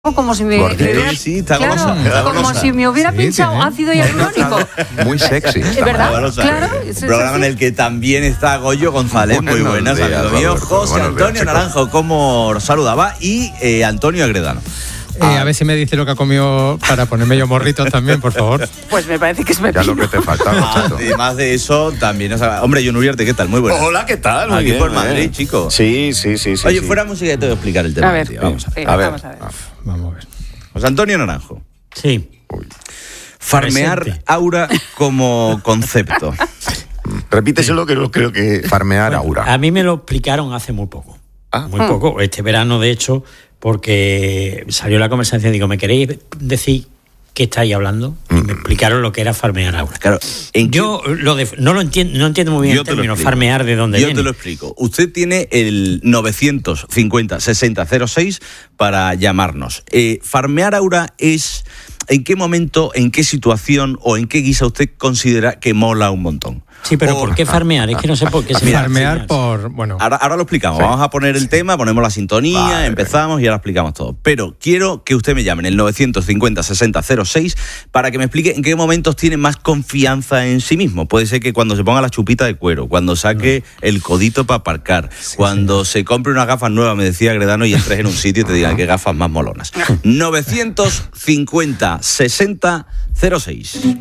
Como si me hubiera, como si me hubiera pinchado ácido hialurónico. Muy sexy. ¿Verdad? Claro. Un programa en el que también está Goyo González, muy buenas, amigo mío. José Antonio Naranjo, como saludaba, y Antonio Agredano. A ver si me dice lo que ha comido para ponerme yo morritos también, por favor. Pues me parece que es pepino. Ya lo que te faltaba. Además de eso, también, hombre, John Uriarte, ¿qué tal? Muy buenas. Hola, ¿qué tal? Muy Aquí bien, por Madrid, chico. Sí. Oye, fuera música, te voy a explicar el tema. A ver, tío. Vamos a ver. vamos a ver. Vamos a ver. José Antonio Naranjo. Sí. Farmear Presente. aura como concepto. Repíteselo, que no creo que... Farmear aura. A mí me lo explicaron hace muy poco. Ah. Muy poco. Este verano, de hecho, porque salió la conversación. Digo, ¿me queréis decir qué estáis hablando? Y me explicaron lo que era farmear aura. Claro, Yo no entiendo muy bien el término farmear, de dónde viene. Yo te lo explico. Usted tiene el 950-6006 para llamarnos. Farmear aura es... ¿En qué momento, en qué situación o en qué guisa usted considera que mola un montón? Sí, pero ¿por qué farmear? Es que no sé por qué se Farmear por... Bueno. Ahora lo explicamos. Sí. Vamos a poner el tema, ponemos la sintonía, Vale, empezamos y ahora explicamos todo. Pero quiero que usted me llame en el 950-6006 para que me explique en qué momentos tiene más confianza en sí mismo. Puede ser que cuando se ponga la chupita de cuero, cuando saque el codito para aparcar, cuando se compre unas gafas nuevas, me decía Agredano, y entres en un sitio y te digan qué gafas más molonas. 950-6006.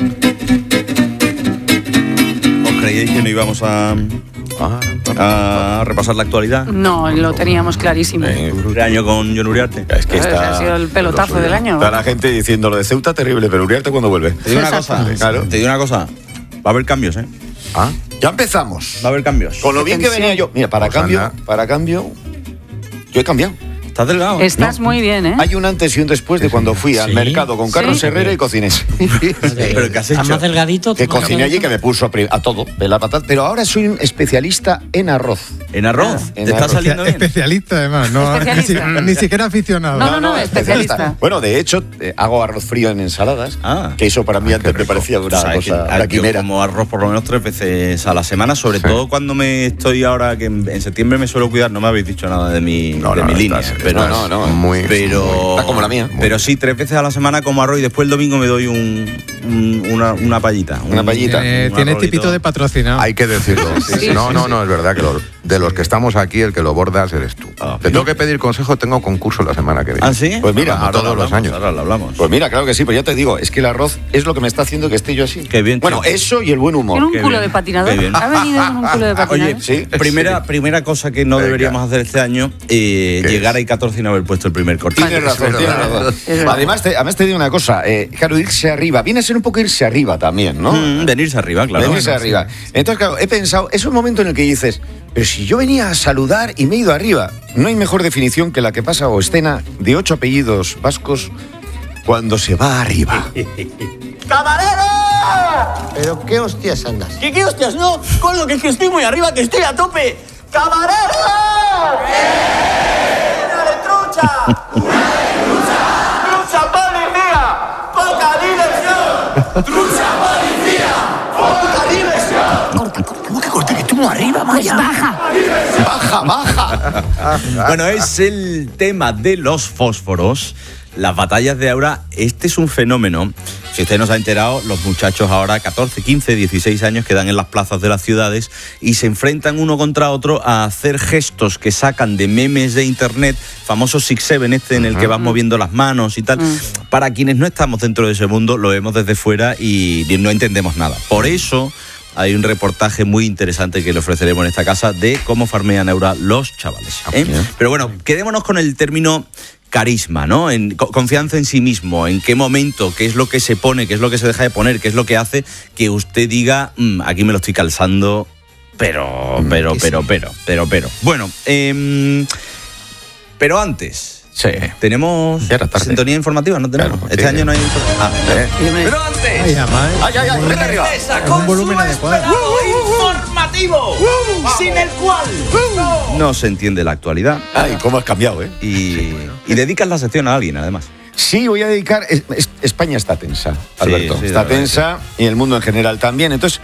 ¿Creíais que no íbamos a repasar la actualidad? No, lo teníamos clarísimo. ¿Un año con John Uriarte? Es que Ha sido el pelotazo del año. Está la gente diciendo lo de Ceuta terrible, pero Uriarte cuando vuelve. Te digo una cosa, Claro. te digo una cosa. Va a haber cambios, ¿eh? Ya empezamos. Va a haber cambios. Con lo bien que venía yo. Mira, para cambio, yo he cambiado. Estás delgado. Estás muy bien, ¿eh? Hay un antes y un después de cuando fui al Sí. mercado con Carlos Sí. Herrera y cociné. ¿Pero qué has hecho? ¿Estás más delgadito? Que cociné allí, que me puso a todo, de la patata. Pero ahora soy un especialista en arroz. ¿En arroz? En ¿Te está arroz. saliendo bien? Especialista, además. No, Especialista. Ni siquiera aficionado. No, especialista. Bueno, de hecho, hago arroz frío en ensaladas. Que eso para mí antes me parecía una ¿Sabes que cosa, una yo quimera. como arroz por lo menos 3 veces a la semana, sobre todo cuando me estoy ahora, que en septiembre me suelo cuidar. No me habéis dicho nada de mi línea. Pero no. Pero, Está como la mía. Pero sí, 3 veces a la semana como arroz y después el domingo me doy una pallita. Una pallita. Tiene arrolito. tipito de patrocinado. Hay que decirlo. No, es verdad que de los que estamos aquí, el que lo bordas eres tú. Te tengo que pedir consejo, tengo concurso la semana que viene. ¿Ah, sí? Pues mira, Como todos los años. Ahora lo hablamos. Pues mira, claro que sí, pero ya te digo, es que el arroz es lo que me está haciendo que esté yo así. Qué bien, Bueno, tío. eso y el buen humor. Tiene un Qué culo bien, de patinador. qué bien. Ha venido con un culo de patinador. Oye, Sí. primera cosa que no Venga. deberíamos hacer este año, llegar a I-14 y no haber puesto el primer corte. Tienes razón, tienes razón. Es verdad. Además te digo una cosa, claro, irse arriba, viene a ser un poco irse arriba también, ¿no? Venirse arriba, claro. Venirse arriba. Entonces, claro, he pensado, es un momento en el que dices, pero si yo venía a saludar y me he ido arriba, no hay mejor definición que la que pasa o escena de 8 apellidos vascos cuando se va arriba. ¡Camarero! ¿Pero qué hostias andas? ¿Qué hostias? No, con lo que es que estoy muy arriba, que estoy a tope. ¡Camarero! ¡Dale, trucha! ¡Trucha policía! ¡Poca diversión! ¡Trucha policía! ¡Poca diversión! Corta. ¿Cómo que corta? Que estoy muy arriba, Maya. ¡Baja! Bueno, es el tema de los fósforos, las batallas de aura. Este es un fenómeno. Si usted no se ha enterado, los muchachos ahora 14, 15, 16 años quedan en las plazas de las ciudades y se enfrentan uno contra otro a hacer gestos que sacan de memes de internet, famoso 6-7 en el que vas moviendo las manos y tal. Para quienes no estamos dentro de ese mundo, lo vemos desde fuera y no entendemos nada. Por eso hay un reportaje muy interesante que le ofreceremos en esta casa de cómo farmean aura los chavales. Pero bueno, quedémonos con el término carisma, ¿no? En confianza en sí mismo, en qué momento, qué es lo que se pone, qué es lo que se deja de poner, qué es lo que hace que usted diga, aquí me lo estoy calzando, pero. Bueno, pero antes. Sí. ¿Tenemos Ya era tarde. sintonía informativa? ¿No tenemos? Claro, Este sí. año no hay... Pero antes, Ay, además, ¡Ay, vete arriba! empieza un con su volumen adecuado. esperado informativo, sin el cual No se entiende la actualidad ¡Ay, cómo has cambiado, eh! y dedicas la sección a alguien, además. Sí, voy a dedicar... España está tensa, Alberto. sí, está la verdad tensa y el mundo en general también. Entonces,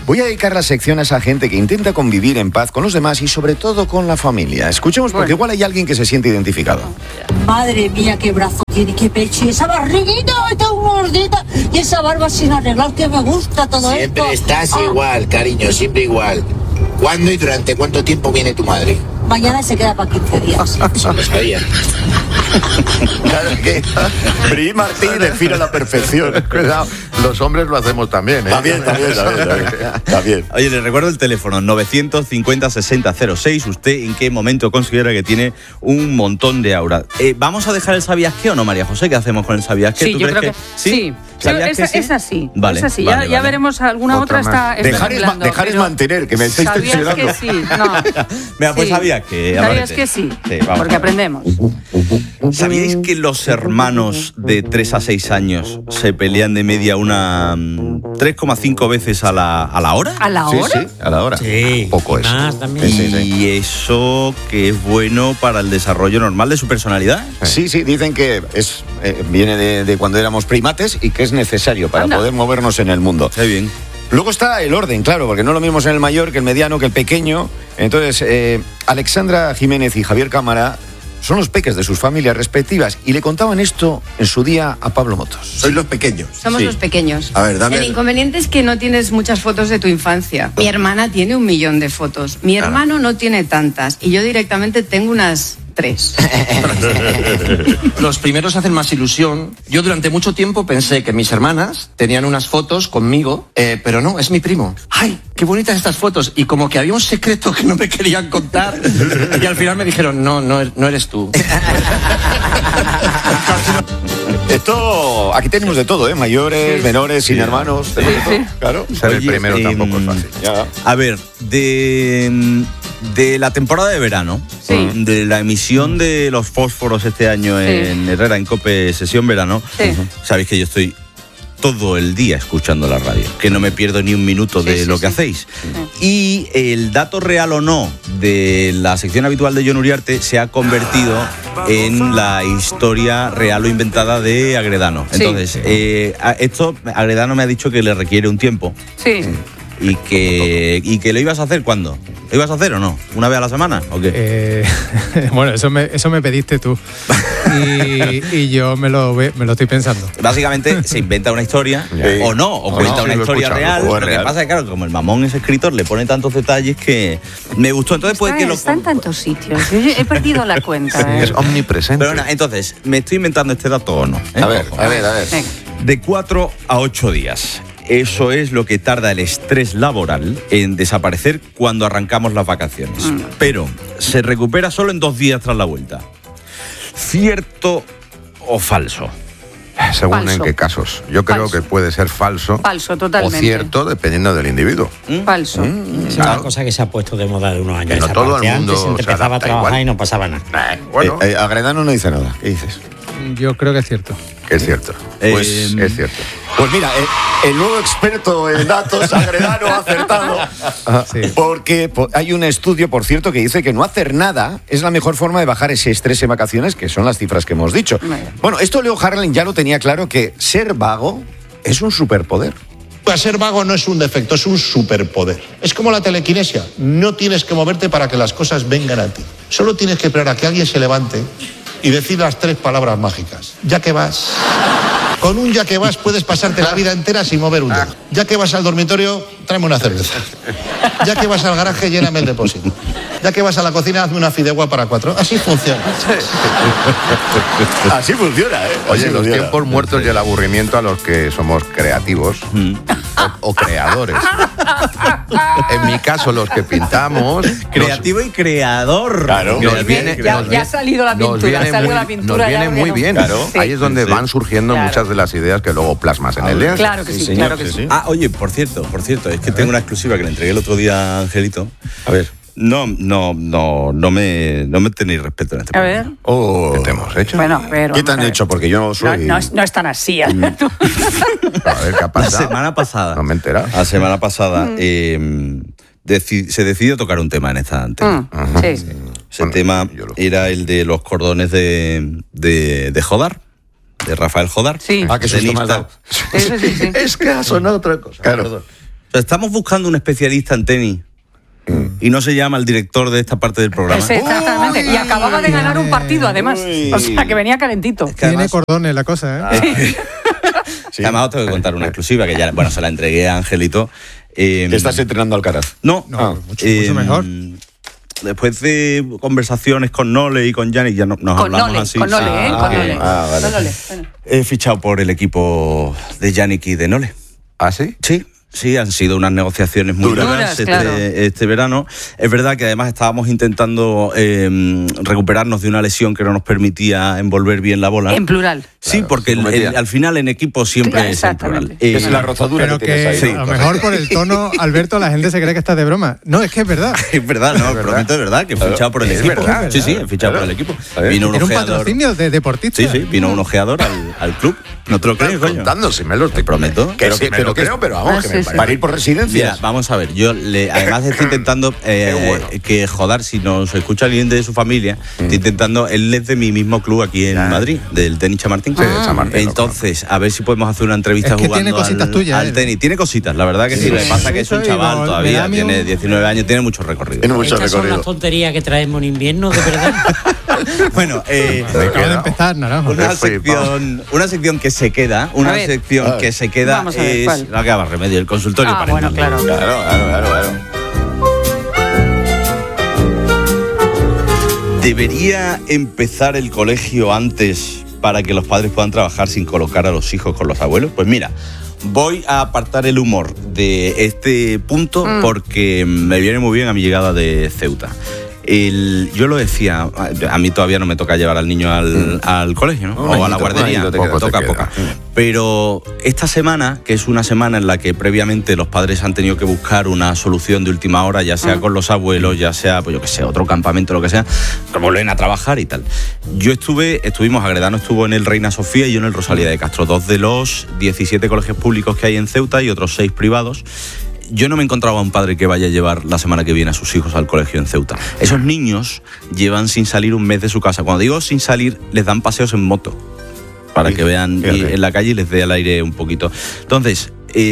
Voy a dedicar la sección a esa gente que intenta convivir en paz con los demás y sobre todo con la familia. Escuchemos porque igual hay alguien que se siente identificado. Madre mía, qué brazo tiene, qué pecho, y esa barriguita está gordita, y esa barba sin arreglar, que me gusta todo esto. Siempre estás igual, cariño, siempre igual. ¿Cuándo y durante cuánto tiempo viene tu madre? Mañana se queda para 15 días. Eso lo sabía. Claro que Bri Martí define a la perfección. Cuidado, los hombres lo hacemos también, ¿eh? También. Oye, le recuerdo el teléfono 950-6006. ¿Usted en qué momento considera que tiene un montón de aura? ¿Vamos a dejar el ¿sabías qué o no, María José? ¿Qué hacemos con el ¿sabías qué? Sí, yo creo que sí. Es así. Vale, es así. vale, ya veremos alguna otra está dejar es mantener, que me estáis ¿sabías que sí? No. Mira, pues Sí. ¿sabías que? ¿Sabías que sí? Vamos. Porque aprendemos. ¿Sabíais que los hermanos de 3 a 6 años se pelean de media 3,5 veces a la hora? ¿A la hora? Sí, a la hora. Sí. Poco es. Más también. Y eso que es bueno para el desarrollo normal de su personalidad. Sí, dicen que viene de cuando éramos primates y que es necesario para poder movernos en el mundo. Qué bien. Luego está el orden, claro, porque no lo mismo en el mayor que el mediano que el pequeño. Entonces, Alexandra Jiménez y Javier Cámara son los peques de sus familias respectivas y le contaban esto en su día a Pablo Motos. Sois los pequeños. Somos los pequeños. A ver, dame. El inconveniente es que no tienes muchas fotos de tu infancia. Mi hermana tiene 1 millón de fotos. Mi hermano no tiene tantas. Y yo directamente tengo unas 3. Los primeros hacen más ilusión. Yo durante mucho tiempo pensé que mis hermanas tenían unas fotos conmigo, pero no, es mi primo. ¡Ay, qué bonitas estas fotos! Y como que había un secreto que no me querían contar y al final me dijeron, no eres tú. Aquí tenemos de todo, mayores, menores, sin hermanos. Claro. Ser el primero tampoco es fácil. A ver, de la temporada de verano, de la emisión de los fósforos este año en Herrera, en COPE Sesión Verano, sabéis que yo estoy todo el día escuchando la radio, que no me pierdo ni un minuto de lo que hacéis. Y el dato real o no de la sección habitual de Jon Uriarte se ha convertido en la historia real o inventada de Agredano. Entonces, esto Agredano me ha dicho que le requiere un tiempo. Sí. ¿Y que lo ibas a hacer cuándo? ¿Lo ibas a hacer o no? ¿Una vez a la semana o qué? Bueno, eso me pediste tú. Y yo me lo estoy pensando. Básicamente se inventa una historia, o no, o cuenta una historia real. Lo que pasa es que, claro, como el mamón es escritor, le pone tantos detalles que me gustó. Entonces puede que está en tantos sitios. Yo he perdido la cuenta. Es omnipresente. Pero bueno, entonces, ¿me estoy inventando este dato o no? A ver. De 4 a 8 días. Eso es lo que tarda el estrés laboral en desaparecer cuando arrancamos las vacaciones. Pero se recupera solo en 2 días tras la vuelta. ¿Cierto o falso? Según Falso. en qué casos. Yo creo que puede ser falso. Falso, totalmente. O cierto, dependiendo del individuo. Falso. Es una cosa que se ha puesto de moda de unos años. Que no esa todo parte. el mundo Antes se empezaba a adapta trabajar igual. y no pasaba nada. Bueno, Agredano no dice nada. ¿Qué dices? Yo creo que es cierto. es cierto. Pues Es cierto. Pues mira, el nuevo experto en datos, Agredano, ha acertado. Porque hay un estudio, por cierto, que dice que no hacer nada es la mejor forma de bajar ese estrés en vacaciones, que son las cifras que hemos dicho. Bueno, esto Leo Harlem ya lo tenía claro, que ser vago es un superpoder. Ser vago no es un defecto, es un superpoder. Es como la telequinesia. No tienes que moverte para que las cosas vengan a ti. Solo tienes que esperar a que alguien se levante y decir las 3 palabras mágicas. Ya que vas. Con un ya que vas puedes pasarte la vida entera sin mover un dedo. Ya que vas al dormitorio, tráeme una cerveza. Ya que vas al garaje, lléname el depósito. Ya que vas a la cocina, hazme una fideuá para 4. Así funciona. Así funciona, ¿eh? Oye, los tiempos muertos y el aburrimiento a los que somos creativos o creadores. En mi caso, los que pintamos... Creativo y creador. Claro. Ya ha salido la pintura. Nos viene muy bien. Claro. Ahí es donde van surgiendo muchas de las ideas que luego plasmas en el lienzo. Claro que sí, claro que sí. Ah, oye, por cierto, es que tengo una exclusiva que le entregué el otro día a Angelito. A ver. No me tenéis respeto en este A momento. ver. Oh. ¿Qué te hemos hecho? Bueno, pero... ¿Qué te han hecho? Porque yo soy... No es tan así. A ver, ¿qué ha La pasado? semana pasada. No me he enterado. La semana pasada se decidió tocar un tema en esta antena. Sí. Ese tema era el de los cordones de Jodar, de Rafael Jodar. Sí. Ah, que susto me has dado. Sí. Es que ha sonado otra cosa. Claro. O sea, estamos buscando un especialista en tenis y no se llama el director de esta parte del programa. Exactamente. Y acababa de ganar un partido, además. O sea, que venía calentito. Tiene cordones la cosa, ¿eh? Sí. Además, os tengo que contar una exclusiva que ya, se la entregué a Angelito. ¿Estás entrenando al Alcaraz? No, mucho mejor. Después de conversaciones con Nole y con Yannick, ya nos hablamos Nole, así. Con Nole. Vale. Bueno. He fichado por el equipo de Yannick y de Nole. ¿Ah, sí? Sí, han sido unas negociaciones muy duras este verano. Es verdad que además estábamos intentando recuperarnos de una lesión que no nos permitía envolver bien la bola. En plural. Sí, porque al final en equipo siempre es en plural. Es la rozadura pero que tienes ahí. A lo mejor por el tono, Alberto, la gente se cree que estás de broma. No, es que es verdad. Es verdad, prometo de verdad que he fichado por el equipo. Verdad. Sí, he fichado por el equipo. Vino un patrocinio de deportista. Sí, vino un ojeador al club. No te lo crees, coño. Contando, si me lo prometo. Pero creo, pero vamos, que me parece. Para ir por residencias. Mira, vamos a ver, además estoy intentando que Jodar, si nos escucha alguien de su familia, estoy intentando, él es de mi mismo club aquí en Madrid, del tenis Chamartín. Sí, de Chamartín. Entonces, a ver si podemos hacer una entrevista es que jugando tiene cositas tuyas, al tenis. Tiene cositas, la verdad que sí. Lo que pasa es que es un chaval todavía, tiene 19 años, tiene mucho recorrido. Estas son las tonterías que traemos en invierno, de verdad. Bueno, acaba de empezar, Naranjo. una sección que se queda, que se queda es la que va remedio, el consultorio parental. Bueno, claro. ¿Debería empezar el colegio antes para que los padres puedan trabajar sin colocar a los hijos con los abuelos? Pues mira, voy a apartar el humor de este punto porque me viene muy bien a mi llegada de Ceuta. Yo lo decía, a mí todavía no me toca llevar al niño al colegio, ¿no? O a la guardería, toca. Pero esta semana, que es una semana en la que previamente los padres han tenido que buscar una solución de última hora, ya sea con los abuelos, ya sea, pues yo que sé, otro campamento, lo que sea, que vuelven a trabajar y tal. Estuvimos, Agredano estuvo en el Reina Sofía y yo en el Rosalía de Castro, 2 de los 17 colegios públicos que hay en Ceuta y otros 6 privados. Yo no me encontraba a un padre que vaya a llevar la semana que viene a sus hijos al colegio en Ceuta. Esos niños llevan sin salir un mes de su casa. Cuando digo sin salir, les dan paseos en moto para que vean en la calle y les dé al aire un poquito. Entonces,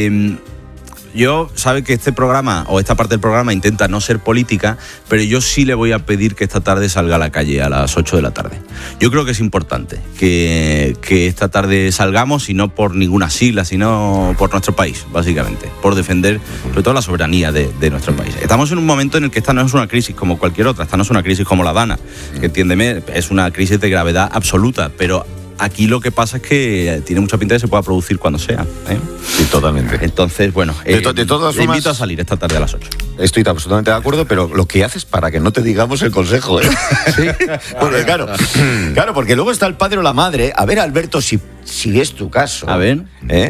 yo sabe que este programa o esta parte del programa intenta no ser política, pero yo sí le voy a pedir que esta tarde salga a la calle a las 8 de la tarde. Yo creo que es importante que esta tarde salgamos, y no por ninguna sigla, sino por nuestro país, básicamente, por defender sobre todo la soberanía de nuestro país. Estamos en un momento en el que esta no es una crisis como cualquier otra, esta no es una crisis como la Dana, que entiéndeme, es una crisis de gravedad absoluta, pero aquí lo que pasa es que tiene mucha pinta de que se pueda producir cuando sea. Sí, totalmente. Entonces, bueno, de todas le invito formas, a salir esta tarde a las 8. Estoy absolutamente de acuerdo, pero lo que haces para que no te digamos el consejo, ¿eh? Sí. Porque claro, porque luego está el padre o la madre. A ver, Alberto, si es tu caso. A ver.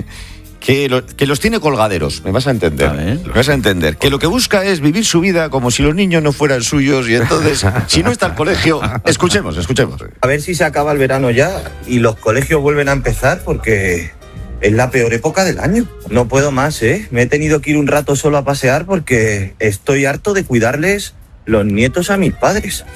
Que los tiene colgaderos, me vas a entender. Me vas a entender. Que lo que busca es vivir su vida como si los niños no fueran suyos, y entonces, si no está el colegio, escuchemos. A ver si se acaba el verano ya y los colegios vuelven a empezar, porque es la peor época del año. No puedo más, ¿eh? Me he tenido que ir un rato solo a pasear porque estoy harto de cuidarles los nietos a mis padres.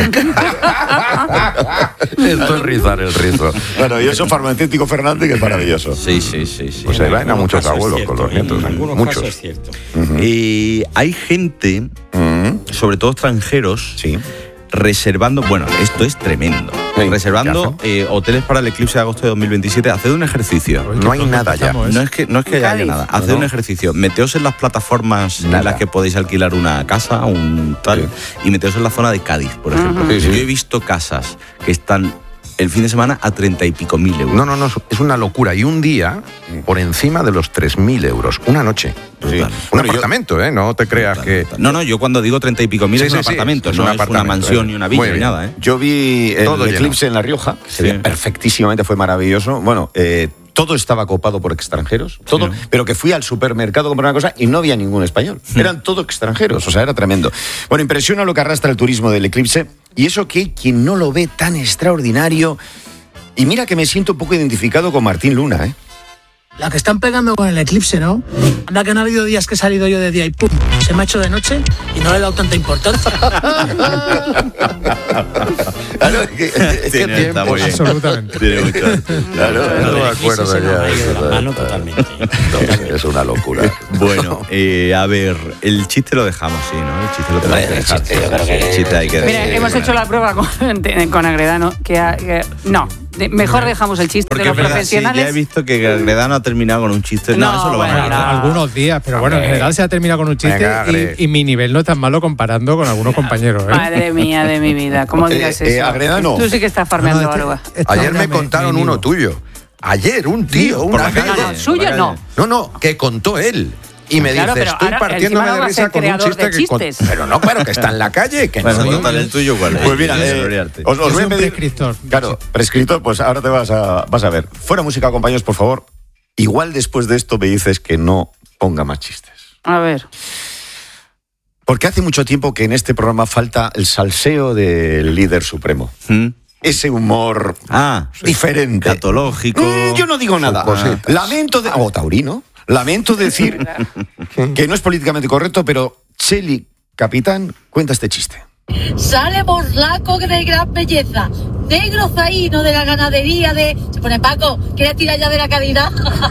Esto es rizar el rizo. Bueno, y eso farmacéutico Fernández, que es maravilloso. Sí. Pues se van a muchos abuelos con los nietos. Muchos. Es cierto. Hay gente, sobre todo extranjeros, reservando, bueno, esto es tremendo, reservando hoteles para el eclipse de agosto de 2027. Haced un ejercicio. No hay nada ya. No es que haya nada. Haced un ejercicio. Meteos en las plataformas en las que podéis alquilar una casa, un tal, y meteos en la zona de Cádiz, por ejemplo. Yo he visto casas que están el fin de semana a 30 y pico mil euros. No, es una locura. Y un día por encima de los 3.000 euros. Una noche. Un apartamento, no te creas que... No, yo cuando digo 30 y pico mil es un apartamento, no es una mansión ni una villa ni nada. Yo vi el eclipse en La Rioja, se veía perfectísimamente, fue maravilloso. Bueno, todo estaba copado por extranjeros, todo, pero que fui al supermercado a comprar una cosa y no había ningún español. Eran todo extranjeros, o sea, era tremendo. Bueno, impresiona lo que arrastra el turismo del eclipse, y eso que hay quien no lo ve tan extraordinario. Y mira que me siento un poco identificado con Martín Luna, La que están pegando con el eclipse, ¿no? Anda que no ha habido días que he salido yo de día y ¡pum! Se me ha hecho de noche y no le he dado tanta importancia. Claro, es que está muy bien. Absolutamente. Tiene mucho. Claro, no me acuerdo Se nos ha ya. ido la mano totalmente. Es una locura. Bueno, a ver, el chiste lo dejamos, sí, ¿no? El chiste lo tenemos que dejar. yo creo que- El chiste hay que Mira, dejar. hemos hecho la prueba con Agredano, no, mejor dejamos el chiste Porque de los es verdad, sí, profesionales. ya he visto que Agredano ha terminado con un chiste. No, No, eso lo vamos bueno, a quitar. Algunos días, pero bueno, en general se ha terminado con un chiste Venga, Agre. y mi nivel no es tan malo comparando con algunos compañeros. ¿eh? Madre mía de mi vida, ¿cómo digas eso? Agredano. Tú sí que estás farmeando No, algo. Ayer me contaron uno tuyo. Ayer, un tío, Por una la calle. No, suyo no. No, que contó él. Y me Claro, dice, pero estoy ahora partiéndome encima de va a risa ser con un creador chiste de que... chistes. Pero no, claro, que está en la calle. Que Bueno, no, total, el tuyo, ¿cuál es? Pues mira, Gloriarte. os Yo voy soy a un pedir... prescriptor. Claro, prescriptor, pues ahora te vas a ver. Fuera música, compañeros, por favor. Igual después de esto me dices que no ponga más chistes. A ver. Porque hace mucho tiempo que en este programa falta el salseo del líder supremo. Ese humor diferente. Catológico. Yo no digo nada. Lamento de... O taurino. Lamento decir que no es políticamente correcto, pero Cheli, capitán, cuenta este chiste. Sale borlaco de gran belleza, negro zaino de la ganadería de... Se pone Paco, ¿quieres tirar ya de la calidad?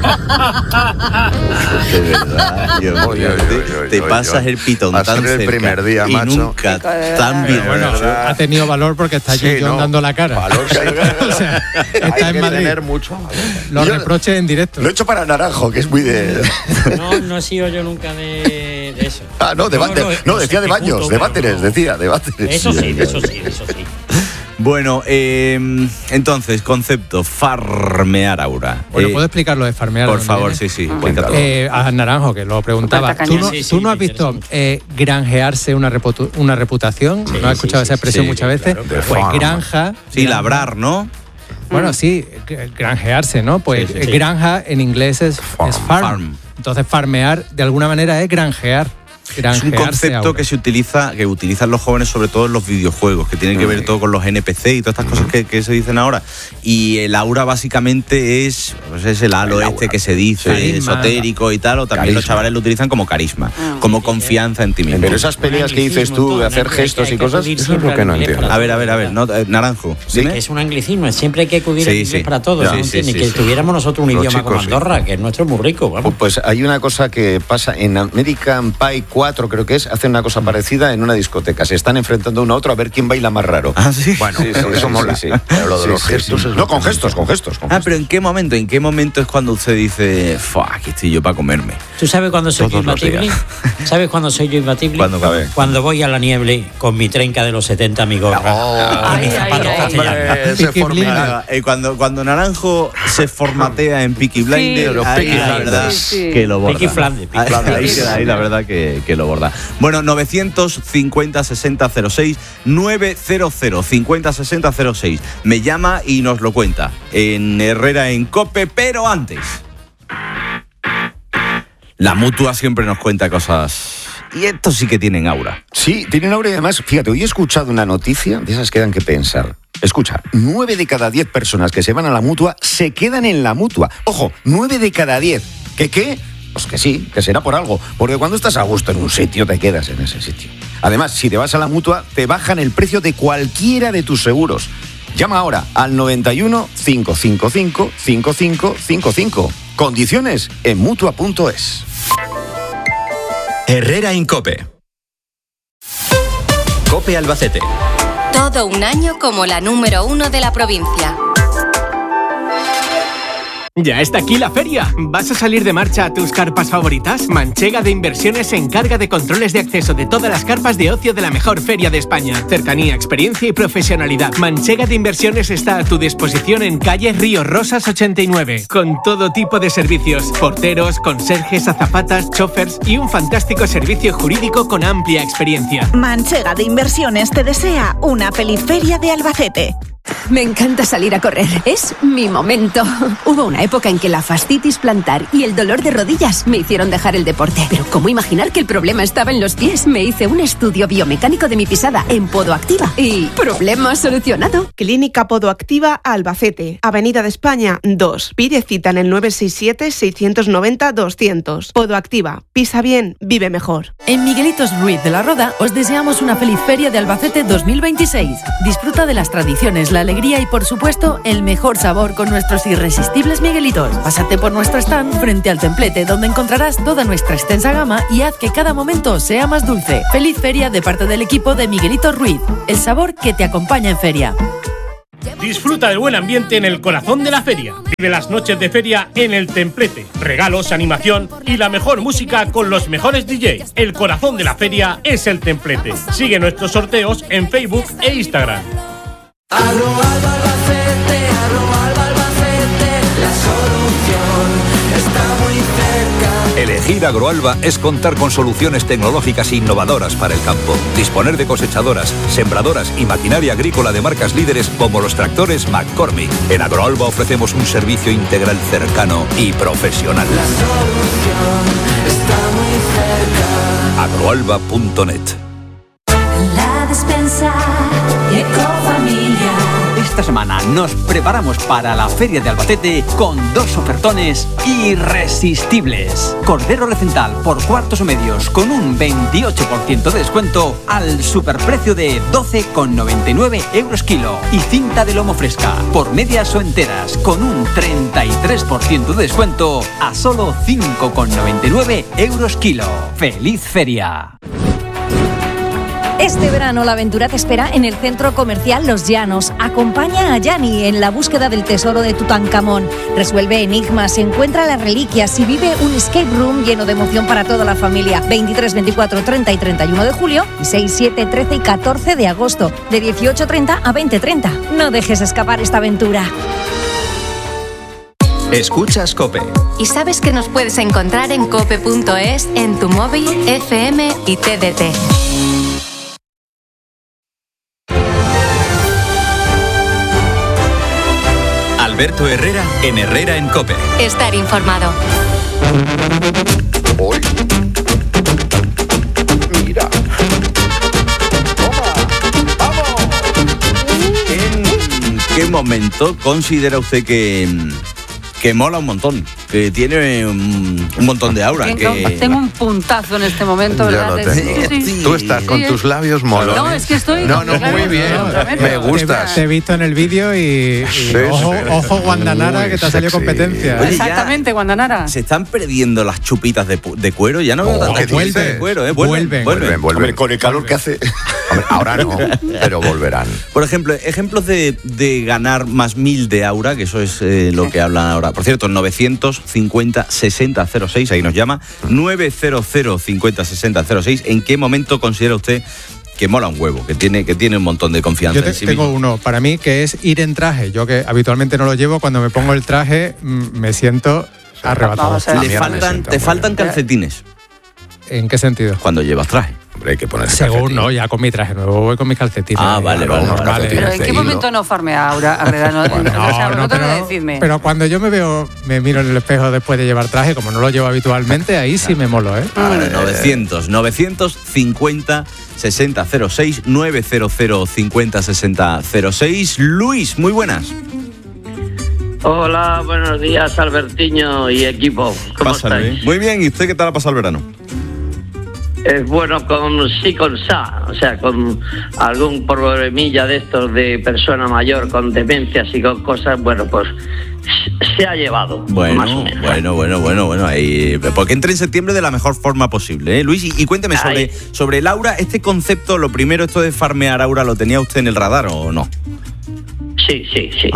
De verdad, Dios mío, te pasas el pitón Va a tan ser el cerca primer día, y macho. nunca tan bien. Bueno, ha tenido valor porque está allí John dando la cara. Valor, sí. O sea, está Hay en que Madrid. tener mucho. Los Yo reproches en directo. Lo he hecho para Naranjo, que es muy de... No he sido yo nunca de eso. Ah, no, decía de baños, de váteres, decía, de váteres. Eso sí. Bueno, entonces, concepto, farmear aura. Bueno, ¿puedo explicar lo de farmear? Por ¿Dónde favor, viene? sí, cuéntalo. A Naranjo, que lo preguntaba. Tanta ¿Tú caña. no, tú no has visto granjearse una reputación? ¿No has escuchado esa expresión muchas veces? claro. Pues Farm. granja... Sí, labrar, ¿no? Bueno, sí, granjearse, ¿no? Pues Sí. granja en inglés es farm. Entonces farmear de alguna manera es granjear. Es un concepto que utilizan los jóvenes sobre todo en los videojuegos, que tiene que ver todo con los NPC y todas estas cosas que se dicen ahora. Y el aura básicamente es el halo que se dice, Carisma. esotérico y tal, o también los chavales lo utilizan como carisma, como confianza en ti mismo. Pero esas peleas que dices tú de hacer gestos y cosas, eso es lo que no entiendo. A ver, no, Naranjo. Que es un anglicismo, siempre hay que acudir al inglés para todo. Ya. ¿no? Sí, Ni sí, que sí. tuviéramos nosotros un Los idioma como chicos, Andorra, que es nuestro muy rico. Vamos. Pues hay una cosa que pasa en American Pie 4, creo que es, hacen una cosa parecida en una discoteca. Se están enfrentando uno a otro a ver quién baila más raro. Ah, sí. Bueno, eso mola. sí. Pero lo de los gestos es No, con gestos. Pero ¿en qué momento es cuando usted dice, aquí estoy yo para comerme? ¿Tú sabes cuándo soy yo Todos los imbatible? días. ¿Sabes cuándo soy yo imbatible? ¿Cuándo? Cuando voy a la nieve con mi trenca de los 70, mi gorra. Y mis zapatos castellanos. Se formea. Cuando Naranjo se formatea en Peaky Blinders, los ahí Peaky la Blinders. verdad Sí. que lo borda. Peaky Flanders, Peaky Ahí Flanders. queda ahí la verdad que lo borda. Bueno, 950-6006, 900-50-6006. Me llama y nos lo cuenta en Herrera en COPE, pero antes, la Mutua siempre nos cuenta cosas. Y estos sí que tienen aura. Sí, tienen aura y además, fíjate, hoy he escuchado una noticia de esas que dan que pensar. Escucha, 9 de cada 10 personas que se van a la Mutua se quedan en la Mutua. Ojo, 9 de cada 10. ¿Que qué? Pues que sí, que será por algo. Porque cuando estás a gusto en un sitio, te quedas en ese sitio. Además, si te vas a la Mutua, te bajan el precio de cualquiera de tus seguros. Llama ahora al 91 555 5555. Condiciones en Mutua.es. Herrera en COPE. COPE Albacete. Todo un año como la número 1 de la provincia. Ya está aquí la feria. ¿Vas a salir de marcha a tus carpas favoritas? Manchega de Inversiones se encarga de controles de acceso de todas las carpas de ocio de la mejor feria de España. Cercanía, experiencia y profesionalidad. Manchega de Inversiones está a tu disposición en calle Río Rosas 89, con todo tipo de servicios: porteros, conserjes, azafatas, chófers y un fantástico servicio jurídico con amplia experiencia. Manchega de Inversiones te desea una feliz feria de Albacete. Me encanta salir a correr, es mi momento. Hubo una época en que la fascitis plantar y el dolor de rodillas me hicieron dejar el deporte. Pero ¿cómo imaginar que el problema estaba en los pies? Me hice un estudio biomecánico de mi pisada en Podoactiva y ¿problema solucionado? Clínica Podoactiva Albacete, Avenida de España 2. Pide cita en el 967-690-200. Podoactiva, pisa bien, vive mejor. En Miguelitos Ruiz de la Roda os deseamos una feliz Feria de Albacete 2026. Disfruta de las tradiciones, la alegría y, por supuesto, el mejor sabor con nuestros irresistibles Miguelitos. Pásate por nuestro stand frente al templete, donde encontrarás toda nuestra extensa gama y haz que cada momento sea más dulce. Feliz feria de parte del equipo de Miguelitos Ruiz, el sabor que te acompaña en feria. Disfruta del buen ambiente en el corazón de la feria. Vive las noches de feria en el templete. Regalos, animación y la mejor música con los mejores DJs. El corazón de la feria es el templete. Sigue nuestros sorteos en Facebook e Instagram. Agroalba Albacete, la solución está muy cerca. Elegir Agroalba es contar con soluciones tecnológicas e innovadoras para el campo. Disponer de cosechadoras, sembradoras y maquinaria agrícola de marcas líderes como los tractores McCormick. En Agroalba ofrecemos un servicio integral cercano y profesional. La solución está muy cerca. Agroalba.net. La despensa Ecofamilia. Esta semana nos preparamos para la Feria de Albacete con 2 ofertones irresistibles. Cordero recental por cuartos o medios con un 28% de descuento al superprecio de 12,99 euros kilo. Y cinta de lomo fresca por medias o enteras con un 33% de descuento a solo 5,99 euros kilo. ¡Feliz feria! Este verano la aventura te espera en el centro comercial Los Llanos. Acompaña a Yani en la búsqueda del tesoro de Tutankamón. Resuelve enigmas, encuentra las reliquias y vive un escape room lleno de emoción para toda la familia. 23, 24, 30 y 31 de julio y 6, 7, 13 y 14 de agosto. De 18:30 a 20:30. No dejes escapar esta aventura. Escuchas COPE. Y sabes que nos puedes encontrar en cope.es, en tu móvil, FM y TDT. Alberto Herrera en Herrera en COPE. Estar informado. Hoy. Mira. ¿En qué momento considera usted que mola un montón? Que tiene un montón de aura. Tengo un puntazo en este momento, ¿verdad? Yo lo tengo. Sí. Tú estás con tus labios molones. No, es que estoy... No, muy bien. Me gustas. Te he visto en el vídeo y ojo Guandanara, que te ha salido competencia. Oye, exactamente, Guandanara. Se están perdiendo las chupitas de cuero. Ya no veo tantas chupitas de cuero. Vuelven. Hombre, con el calor que hace. Hombre, ahora no, pero volverán. Por ejemplo, ejemplos de ganar más 1000 de aura, que eso es lo que hablan ahora. Por cierto, 950-60-06, ahí nos llama. 900-50-60-06. ¿En qué momento considera usted que mola un huevo, que tiene un montón de confianza en sí tengo mismo? uno, para mí, que es ir en traje. Yo que habitualmente no lo llevo, cuando me pongo el traje me siento arrebatado. Te faltan calcetines. ¿En qué sentido? Cuando llevas traje. Hombre, hay que ponerse Según calcetines. no, ya con mi traje nuevo voy con mis calcetines. Vale. Pero ¿en qué momento no farmea Aura? Decidme. Pero cuando yo me miro en el espejo después de llevar traje, como no lo llevo habitualmente, ahí sí me molo, ¿eh? 950-60-06, 900-50-60-06. Luis, muy buenas. Hola, buenos días, Albertiño y equipo. ¿Cómo estáis? Muy bien, ¿y usted qué tal ha pasado el verano? Bueno, con sa, o sea, con algún problemilla de estos de persona mayor con demencias y con cosas, bueno, pues se ha llevado. Más o menos. Bueno, ahí, porque entre en septiembre de la mejor forma posible, ¿eh? Luis, y cuénteme sobre el aura, este concepto, lo primero, esto de farmear aura, ¿lo tenía usted en el radar o no? Sí.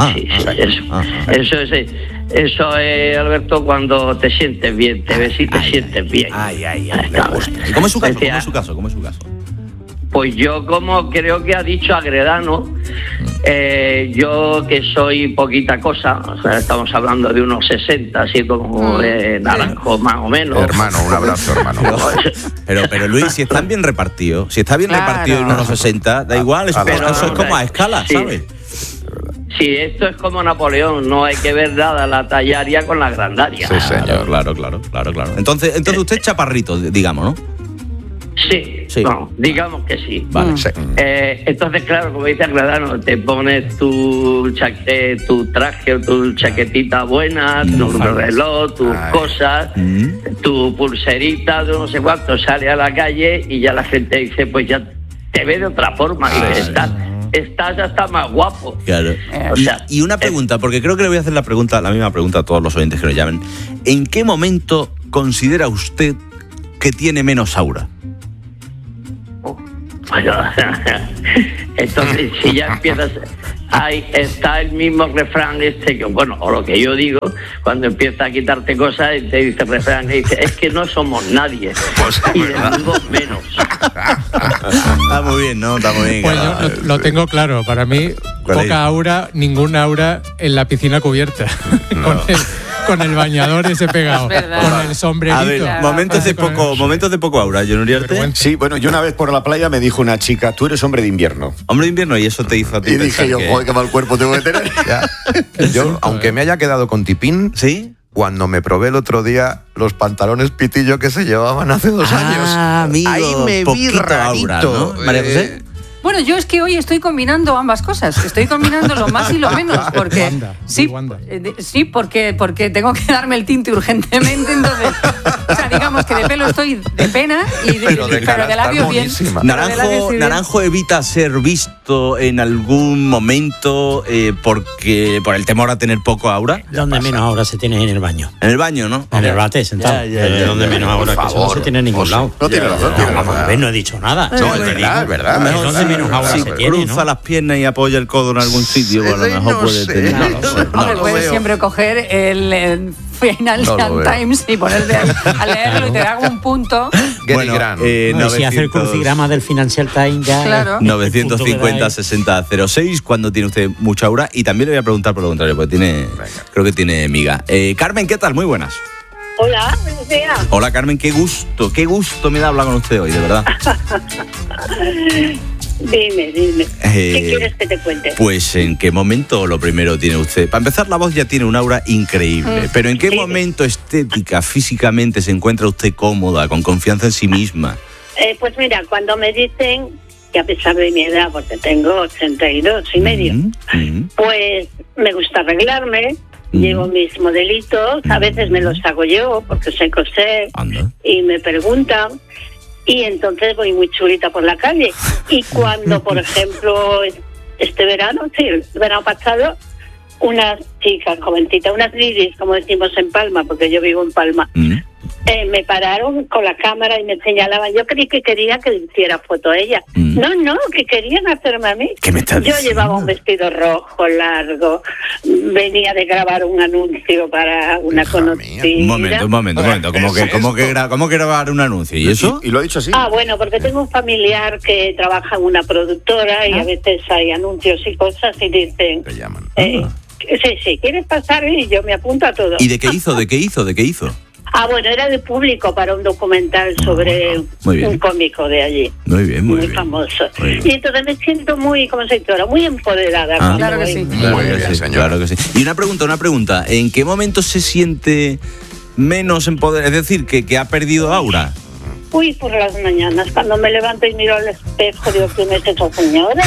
Eso es, Alberto, cuando te sientes bien, te ves y te sientes bien. Me gusta. ¿Y cómo es su caso? Pues yo, como creo que ha dicho Agredano, yo que soy poquita cosa, o sea, estamos hablando de unos 60, así como naranjo más o menos. Hermano, un abrazo, hermano. Pero Luis, si están bien repartidos, en unos 60, da igual, eso es como a escala, ¿sabes? Si esto es como Napoleón, no hay que ver nada la tallaria con la grandaria. Sí, señor. Claro. Entonces usted es chaparrito, digamos, ¿no? Sí. No, digamos que sí. Vale. Sí. Entonces, claro, como dice Gladano, te pones tu traje o tu chaquetita buena, tu reloj, tus cosas, tu pulserita, de no sé cuánto, sale a la calle y ya la gente dice, pues ya te ve de otra forma. Y estás ya está más guapo. Claro. Y una pregunta, porque creo que le voy a hacer la misma pregunta a todos los oyentes que nos llamen. ¿En qué momento considera usted que tiene menos aura? Bueno, entonces si ya empiezas, ahí está el mismo refrán que, bueno, o lo que yo digo, cuando empieza a quitarte cosas, te dice el refrán, que dice, es que no somos nadie, y desnudos menos. Está muy bien, ¿no? Está muy bien. Pues yo lo tengo claro, para mí, poca aura, ninguna aura en la piscina cubierta. No. Con el bañador ese pegado, con el sombrerito. A ver, momentos de poco aura, Jon Uriarte. Sí, bueno, yo una vez por la playa me dijo una chica, tú eres hombre de invierno. Hombre de invierno, y eso te hizo a ti. Y dije yo, joder, qué mal cuerpo tengo que tener. Yo, aunque me haya quedado con tipín, ¿sí? Cuando me probé el otro día los pantalones pitillo que se llevaban hace 2 años. Amigo, ahí me vi rarito. Aura, ¿no? María José. Bueno, yo es que hoy estoy combinando ambas cosas. Estoy combinando lo más y lo menos. Porque sí, porque tengo que darme el tinte urgentemente. Entonces, o sea, digamos que de pelo estoy de pena pero de labios bien. Naranjo evita ser visto en algún momento porque por el temor a tener poco aura. Donde menos aura se tiene en el baño. En el baño, ¿no? En el bate, sentado. Donde menos aura, que eso no se tiene en ningún lado. No tiene razón. No he dicho nada. No, es verdad. Donde menos aura se tiene, cruza las piernas y apoya el codo en algún sitio, a lo mejor puede tener. Puedes siempre coger el Financial Times y ponerte a leerlo y te da un punto. Bueno, si hace el crucigrama del Financial Times ya. Claro. 950-60-06, cuando tiene usted mucha aura. Y también le voy a preguntar por lo contrario, porque creo que tiene miga. Carmen, ¿qué tal? Muy buenas. Hola, buenos días. Hola, Carmen, qué gusto me da hablar con usted hoy, de verdad. Dime. ¿Qué quieres que te cuente? Pues, ¿en qué momento lo primero tiene usted? Para empezar, la voz ya tiene un aura increíble. Pero ¿en qué momento estética, físicamente, se encuentra usted cómoda, con confianza en sí misma? Pues mira, cuando me dicen que a pesar de mi edad, porque tengo 82 y medio, pues me gusta arreglarme. Llevo mis modelitos, a veces me los hago yo, porque sé coser, y me preguntan. Y entonces voy muy chulita por la calle. Y cuando, por ejemplo, este verano, el verano pasado, unas chicas jovencitas, unas ladies, como decimos en Palma, porque yo vivo en Palma, me pararon con la cámara y me señalaban. Yo creí que quería que le hiciera foto a ella. No, que querían hacerme a mí. ¿Qué me estás diciendo? Yo llevaba un vestido rojo, largo, venía de grabar un anuncio para una conocida. Un momento. ¿Cómo que grabar un anuncio? ¿Y eso? ¿Y lo ha dicho así? Bueno, porque tengo un familiar que trabaja en una productora y a veces hay anuncios y cosas y dicen... Te llaman. Sí, ¿quieres pasar? Y yo me apunto a todo. ¿Y de qué hizo? Bueno, era de público para un documental sobre un cómico de allí. Muy bien. Famoso. Y entonces me siento muy, como sectora, muy empoderada. Claro que sí. Muy bien, señor. Claro que sí. Y una pregunta. ¿En qué momento se siente menos empoderada? Es decir, que ha perdido aura. Por las mañanas, cuando me levanto y miro al espejo, digo, ¿quién es esa señora?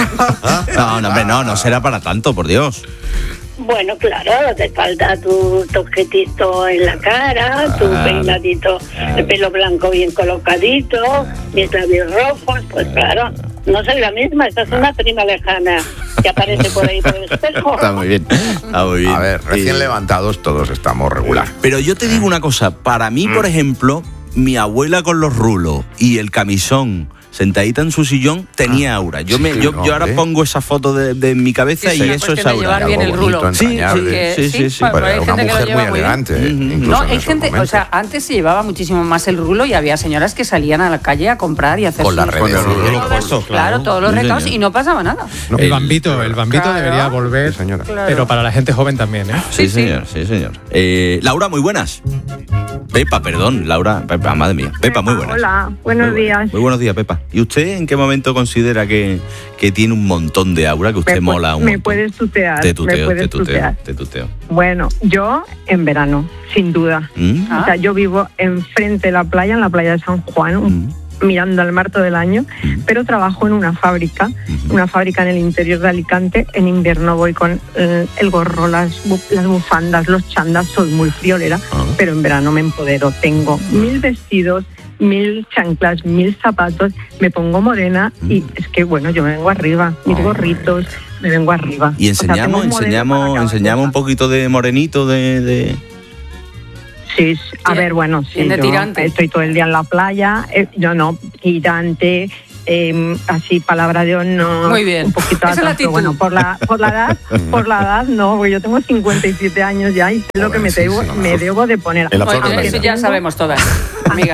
No será para tanto, por Dios. Bueno, claro, te falta tu toquetito en la cara, tu peinadito, el pelo blanco bien colocadito, mis labios rojos, pues claro, no soy la misma, esta es una prima lejana que aparece por ahí por el espejo. Está muy bien. A ver, recién levantados todos estamos regular. Pero yo te digo una cosa, para mí, por ejemplo, mi abuela con los rulos y el camisón sentadita en su sillón, tenía aura. Yo ahora pongo esa foto de mi cabeza y eso es aura. Llevar bien el rulo. Sí. Pero hay una mujer muy elegante. No, hay gente, o sea, antes se llevaba muchísimo más el rulo y había señoras que salían a la calle a comprar y hacer con las redes. Claro, todos los recados y no pasaba nada. El bambito debería volver, pero para la gente joven también, ¿eh? Sí, señor. Laura, muy buenas. Pepa, perdón, Laura, Pepa, madre mía. Pepa, muy buenas. Hola, buenos días. Muy buenos días, Pepa. ¿Y usted en qué momento considera que tiene un montón de aura, que usted mola un montón? Me puedes tutear. Te tuteo. Bueno, yo en verano, sin duda. O sea, yo vivo enfrente de la playa, en la playa de San Juan, mirando al mar todo el año, pero trabajo en una fábrica en el interior de Alicante. En invierno voy con el gorro, las bufandas, los chandas, soy muy friolera, pero en verano me empodero. Tengo 1000 vestidos, 1000 chanclas, 1000 zapatos, me pongo morena y es que, bueno, yo me vengo arriba, mis gorritos, me vengo arriba. Y enseñamos un poquito de morenito de... Sí, a ver, bueno, sí, yo estoy todo el día en la playa, yo no, tirante, así palabra de honor, muy bien. Un poquito atrás, pero bueno, por la edad no, porque yo tengo 57 años ya y sé lo que me debo de poner. Eso ya sabemos todas, amiga.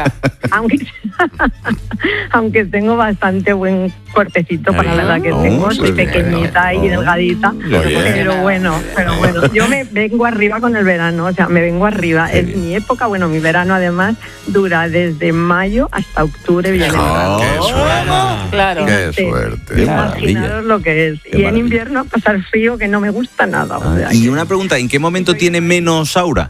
Aunque tengo bastante buen cuerpecito para la edad que tengo, soy pequeñita y delgadita, pero bueno, yo me vengo arriba con el verano, o sea, me vengo arriba. Es mi época, bueno, mi verano además dura desde mayo hasta octubre. ¡Qué suerte! Claro. ¡Qué suerte! Imaginaros lo que es. Y en invierno pasar frío, que no me gusta nada. O sea, y una pregunta, ¿en qué momento tiene menos aura?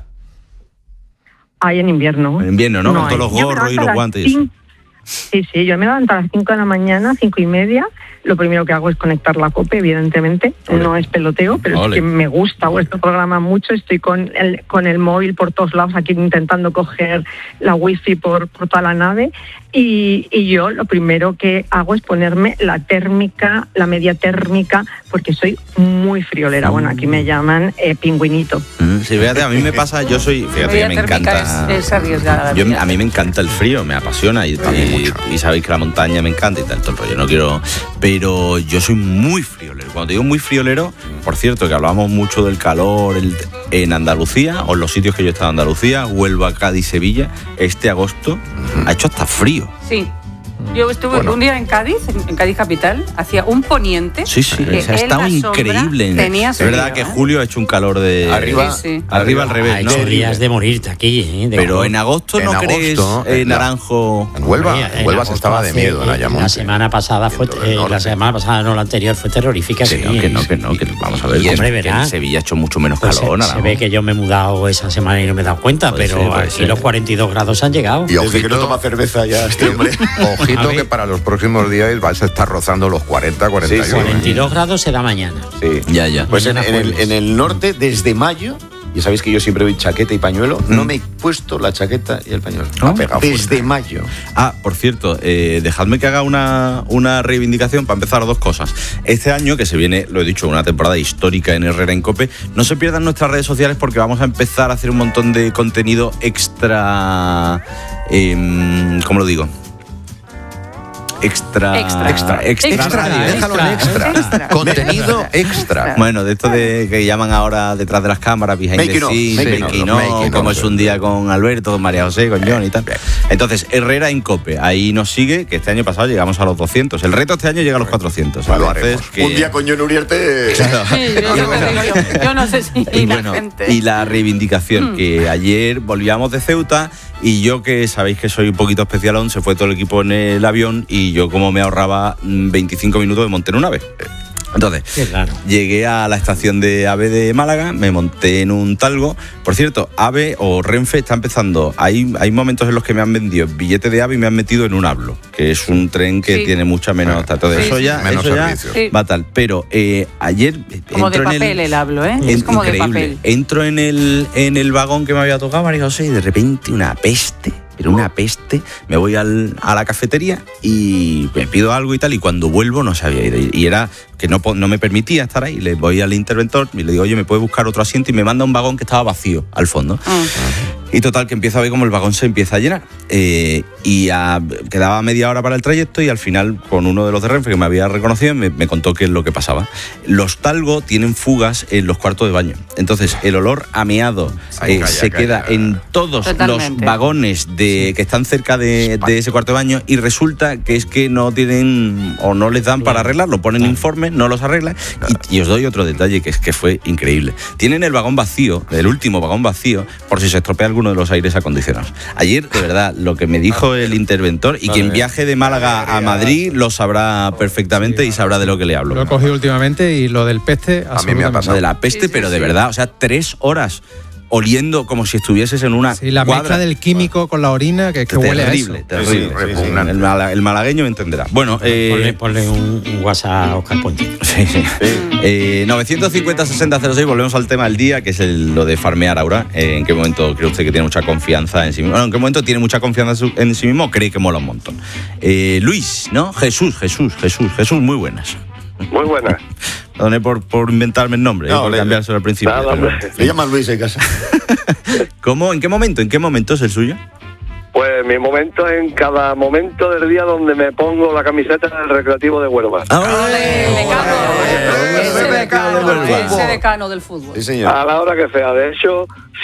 Hay en invierno. En invierno, ¿no? Con todos los gorros y los guantes y eso. Sí, yo me levanto a las 5 de la mañana, 5:30. Lo primero que hago es conectar la COPE, evidentemente. No es peloteo, pero es que me gusta vuestro programa mucho. Estoy con el móvil por todos lados, aquí intentando coger la wifi por toda la nave. Y yo lo primero que hago es ponerme la térmica, la media térmica, porque soy muy friolera. Bueno, aquí me llaman pingüinito. Sí, fíjate, a mí me pasa, yo soy, fíjate, me encanta. Es arriesgada. A mí me encanta el frío, me apasiona y sabéis que la montaña me encanta y tal, todo el rollo. No quiero, pero yo soy muy friolero. Cuando te digo muy friolero, por cierto, que hablábamos mucho del calor en Andalucía, o en los sitios que yo he estado en Andalucía, Huelva, Cádiz, Sevilla, este agosto ha hecho hasta frío. Sí. Yo estuve un día en Cádiz capital, hacía un poniente. Sí, ha estado increíble. Es verdad que julio ha hecho un calor de... Arriba al revés, ¿no? Ha hecho días de morirte aquí. Pero en agosto, ¿no crees naranjo? En Huelva se estaba de miedo en Ayamonte. La semana pasada la anterior fue terrorífica. Que no, vamos a ver. Y que en Sevilla ha hecho mucho menos calor. Se ve que yo me he mudado esa semana y no me he dado cuenta, pero aquí los 42 grados han llegado. Y ojito que no toma cerveza ya este hombre. Ojito que para los próximos días vais a estar rozando los 40, 41. Sí, 42 grados se da mañana. Sí. Ya. Pues en el norte, desde mayo, y sabéis que yo siempre voy chaqueta y pañuelo, no me he puesto la chaqueta y el pañuelo. Desde mayo. Por cierto, dejadme que haga una reivindicación para empezar 2 cosas. Este año, que se viene, lo he dicho, una temporada histórica en Herrera en COPE, no se pierdan nuestras redes sociales porque vamos a empezar a hacer un montón de contenido extra... ¿cómo lo digo? Extra. Déjalo en extra. Contenido extra. Bueno, de esto de que llaman ahora detrás de las cámaras, behind the scenes, making of, como es un día con Alberto, con María José, con John y tal. Entonces, Herrera en COPE, ahí nos sigue, que este año pasado llegamos a los 200. El reto este año llega a los 400. Un día con John Uriarte... Yo no sé si la gente... Y la reivindicación, que ayer volvíamos de Ceuta y yo, que sabéis que soy un poquito especialón, se fue todo el equipo en el avión y yo, como me ahorraba 25 minutos, me monté en un AVE. Entonces, llegué a la estación de AVE de Málaga, me monté en un Talgo. Por cierto, AVE o Renfe está empezando. Hay momentos en los que me han vendido billete de AVE y me han metido en un Hablo, que es un tren que tiene mucha menos... Entonces, eso ya va tal. Pero ayer... Como de papel el Hablo, ¿eh? Es como de papel. Entro en el vagón que me había tocado, María José, y de repente una peste. Pero una peste, me voy a la cafetería y me pido algo y tal, y cuando vuelvo no sabía ir. Y era que no me permitía estar ahí. Le voy al interventor y le digo, oye, ¿me puede buscar otro asiento? Y me manda un vagón que estaba vacío al fondo. Y total, que empiezo a ver cómo el vagón se empieza a llenar. quedaba media hora para el trayecto y al final con uno de los de Renfe que me había reconocido me contó qué es lo que pasaba. Los Talgo tienen fugas en los cuartos de baño, entonces el olor a meado se queda en todos Totalmente. los vagones que están cerca de ese cuarto de baño, y resulta que es que no tienen o no les dan para arreglarlo, ponen informes, no los arreglan. Y os doy otro detalle que es que fue increíble. Tienen el vagón vacío, el último vagón vacío, por si se estropea alguno de los aires acondicionados. Ayer, de verdad, lo que me dijo el interventor, y quien viaje de Málaga a Madrid lo sabrá perfectamente y sabrá de lo que le hablo. Lo he cogido últimamente, y lo del peste... A mí me ha pasado. De la peste, pero de verdad, o sea, 3 horas oliendo como si estuvieses en una la cuadra. mezcla del químico con la orina que huele a eso. Terrible. El malagueño me entenderá. Bueno, ponle un WhatsApp a Oscar Ponte. Sí. 950-6006, volvemos al tema del día, que es lo de farmear Aura. ¿En qué momento cree usted que tiene mucha confianza en sí mismo? Bueno, ¿en qué momento tiene mucha confianza en sí mismo o cree que mola un montón? Luis, ¿no? Jesús, muy buenas. Muy buenas. Perdone por inventarme el nombre, por cambiárselo al principio. Le llaman Luis en casa. ¿Cómo? ¿En qué momento es el suyo? Pues mi momento es en cada momento del día donde me pongo la camiseta del Recreativo de Huelva. Ese decano del fútbol. A la hora que sea. De hecho,